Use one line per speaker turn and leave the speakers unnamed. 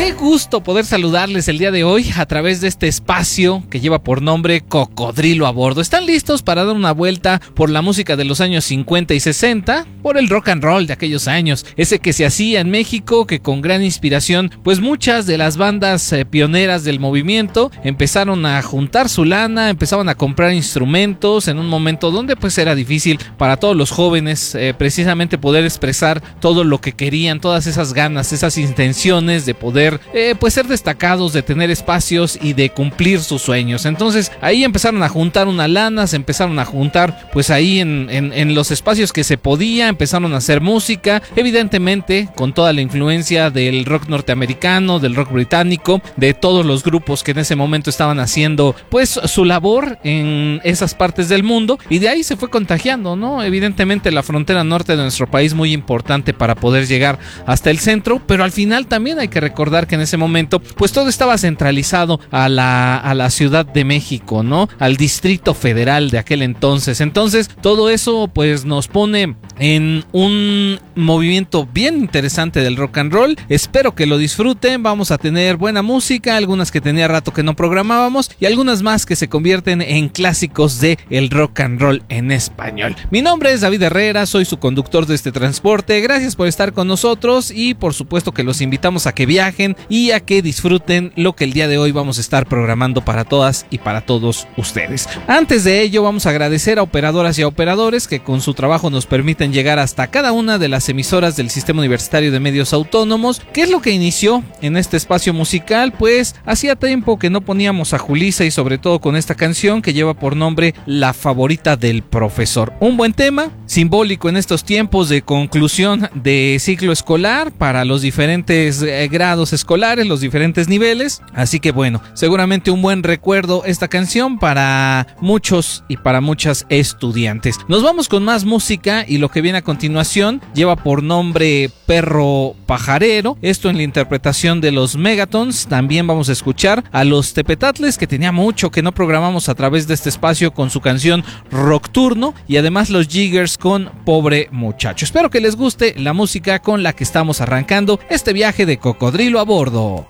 Qué gusto poder saludarles el día de hoy a través de este espacio que lleva por nombre Cocodrilo a Bordo. ¿Están listos para dar una vuelta por la música de los años 50 y 60? Por el rock and roll de aquellos años, ese que se hacía en México, que con gran inspiración, pues muchas de las bandas pioneras del movimiento empezaron a juntar su lana, empezaban a comprar instrumentos en un momento donde pues era difícil para todos los jóvenes precisamente poder expresar todo lo que querían, todas esas ganas, esas intenciones de poder pues ser destacados, de tener espacios y de cumplir sus sueños. Entonces ahí empezaron a juntar una lana, se empezaron a juntar pues ahí en los espacios que se podía, empezaron a hacer música, evidentemente con toda la influencia del rock norteamericano, del rock británico, de todos los grupos que en ese momento estaban haciendo pues su labor en esas partes del mundo, y de ahí se fue contagiando, ¿no? Evidentemente la frontera norte de nuestro país muy importante para poder llegar hasta el centro, pero al final también hay que recordar que en ese momento pues todo estaba centralizado a la Ciudad de México, ¿no? Al Distrito Federal de aquel entonces. Entonces todo eso pues nos pone en un movimiento bien interesante del rock and roll. Espero que lo disfruten. Vamos a tener buena música, algunas que tenía rato que no programábamos y algunas más que se convierten en clásicos de el rock and roll en español. Mi nombre es David Herrera, soy su conductor de este transporte. Gracias por estar con nosotros y por supuesto que los invitamos a que viajen y a que disfruten lo que el día de hoy vamos a estar programando para todas y para todos ustedes. Antes de ello vamos a agradecer a operadoras y a operadores que con su trabajo nos permiten llegar hasta cada una de las emisoras del Sistema Universitario de Medios Autónomos. ¿Qué es lo que inició en este espacio musical? Pues hacía tiempo que no poníamos a Julissa, y sobre todo con esta canción que lleva por nombre La Favorita del Profesor. Un buen tema, simbólico en estos tiempos de conclusión de ciclo escolar para los diferentes grados escolares, los diferentes niveles. Así que bueno, seguramente un buen recuerdo esta canción para muchos y para muchas estudiantes. Nos vamos con más música y lo que viene a continuación lleva por nombre Perro Pajarero, esto en la interpretación de los Megatons. También vamos a escuchar a los Tepetatles, que tenía mucho que no programamos a través de este espacio, con su canción Rockturno, y además los Jiggers con Pobre Muchacho. Espero que les guste la música con la que estamos arrancando este viaje de Cocodrilo a Bordo.